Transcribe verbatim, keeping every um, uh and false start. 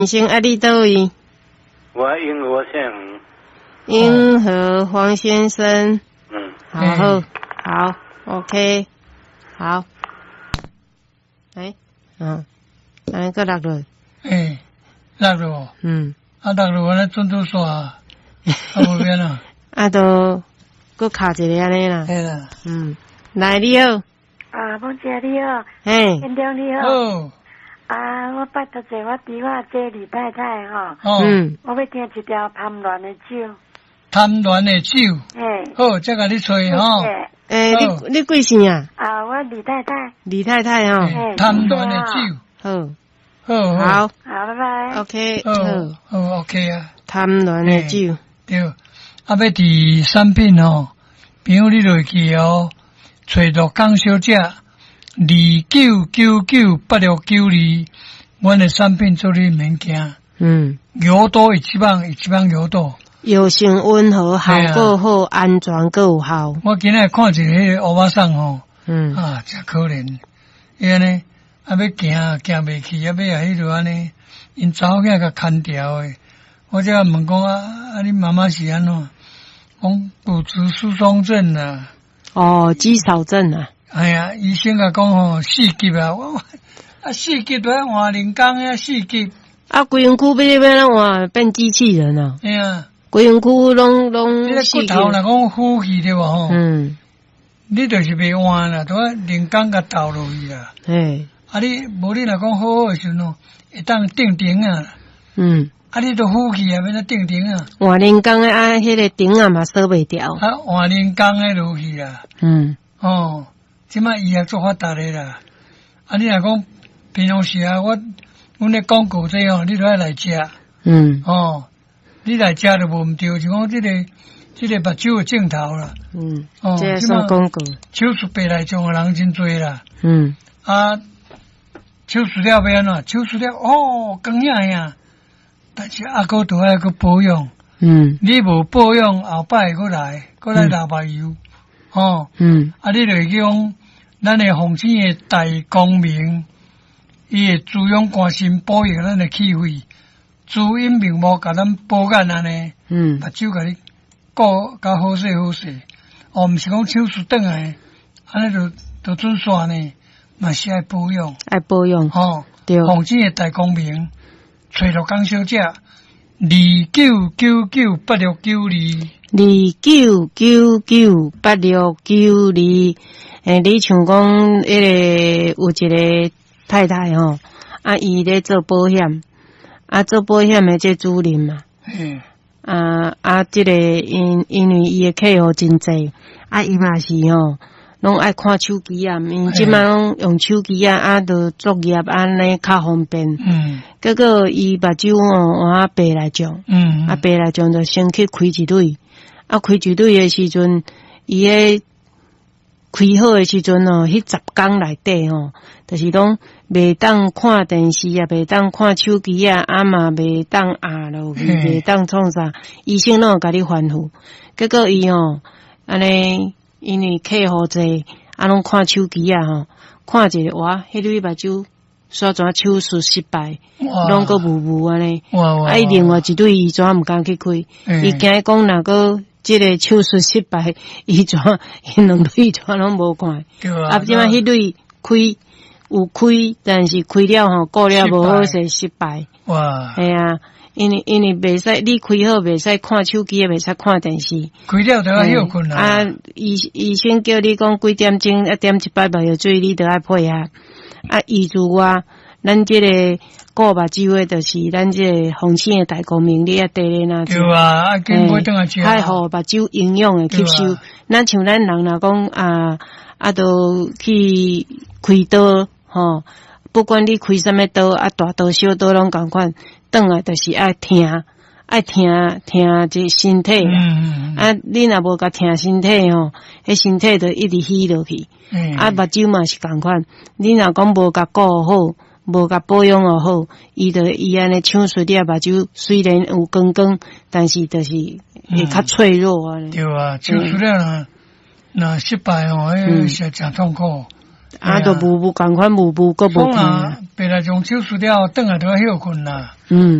先啊，你倒位？ 我英和县。 英和黄先生。 嗯。 好好好 ，OK， 好。哎，嗯，安个落落。 哎，落落。 嗯。 啊，落落，我来准拄煞，啊无变啦。 啊，都搁卡一个安尼啦。 系啦。 嗯，来你好。 啊，芳姐你好。 嘿。 县长你好。 哦。 啊，我拜托者，我伫我这李太太吼。 哦。嗯。 我要听一条贪恋的酒。 贪恋的酒。 嘿。 好，再甲你吹吼。 诶，你你贵姓啊？ 啊，我李太太。 李太太吼。 贪恋的酒。 好。 好。 好。 好，拜拜。 OK。 好。好 ，OK 啊。 贪恋的酒。 对。啊，要伫产品吼，朋友你落去哦，找到港小姐二九九九八六九二，阮的产品做你免惊。嗯。油多一级棒，一级棒油多。 药性温和，效果好，安全阁有效。 我今日看一个迄个欧巴桑吼，嗯啊，真可怜，伊安尼啊要行行袂去，啊要啊迄落安尼，因查某囝甲牵条诶。我则问讲啊，啊你妈妈是安怎？讲骨质疏松症啊。 哦，肌少症啊。 哎呀，医生甲讲吼，四级啊，我啊四级都要换零工啊，四级。啊， 规身躯要要换变机器人啊。 哎呀。 规身躯拢拢， 你个骨头若讲呼气对无吼？嗯，你就是袂换啦，都要人工甲倒落去啦。嘿，啊你无你若讲好好诶时阵哦，会当定顶啊。嗯，啊你都呼气啊，要怎定顶啊？ 换人工诶啊，迄个顶啊嘛锁袂掉。 啊，换人工诶落去啦。嗯，哦，即摆医学做发达诶啦。啊，你若讲平常时啊，我阮咧广告这哦，你都要来食。嗯，哦。你来食就无毋对，就讲即个即个目睭诶镜头啦。嗯， 哦，这算广告。 手术白内障诶人真多啦。嗯，啊，手术了要安怎？手术了哦，光呀呀，但是阿哥都爱去保养。嗯，你无保养，后摆会佫来，佫来流目油。哦，嗯，啊，你就是讲咱诶红星诶大光明，伊会滋养肝心，保养咱诶气血。滋阴明目，甲咱保养安尼，嗯，目睭甲你顾甲好势好势，哦，毋是讲手术转来，安尼就就准线呢，嘛是爱保养， 爱保养， 吼，对，红星诶大光明，找到江小姐，二九九九八六九二， 二九九九八六九二，诶，你像讲迄个有一个太太吼，啊，伊咧做保险。啊，做保险的这主任嘛，嗯，啊啊，这个因因为伊的客户真济，啊，伊嘛是吼，拢爱看手机啊，因即摆拢用手机啊，啊，都作业安尼较方便。嗯，结果伊目睭哦，换白内障，嗯，啊，白内障就先去开一蕊，啊，开一蕊的时阵，伊个开好的时阵哦，迄十工内底吼，就是拢袂当看电视啊，袂当看手机啊，啊嘛袂当压落去，袂当创啥，医生拢有甲你吩咐。结果伊吼，安尼因为客户济，啊拢看手机啊吼，看一个哇，迄蕊目睭煞怎手术失败，拢个雾雾安尼，啊伊另外一蕊伊怎毋敢去开，伊惊讲若个。即个手术失败，伊怎因两蕊怎拢无看？啊，即摆迄蕊开有开，但是开了吼，过了无好势失败。哇！系啊，因为因为袂使你开好，袂使看手机，也袂使看电视。 开了就要休困啦。 啊，医医生叫你讲几点钟一点一摆目药水，你都爱配合。啊，医助我，咱即个。顾目睭诶，就是咱这个红星诶大光明，你啊得咧那。 对啊，啊，紧买顿啊食。 爱互目睭营养诶吸收。咱像咱人若讲啊啊，都去开刀吼，不管你开什么刀，啊大刀小刀拢共款，转来就是爱听，爱听听这身体啦。嗯嗯啊，你若无甲听身体吼，迄身体就一直虚落去。嗯。啊，目睭嘛是共款，你若讲无甲顾好。无甲保养又好，伊就伊安尼手术了目睭虽然有光光，但是就是会较脆弱啊。 对啊，手术了若若失败吼，迄是真痛苦。 啊，都无无共款无无个无碰啊，别来从手输掉，等下都要休困啦。 嗯。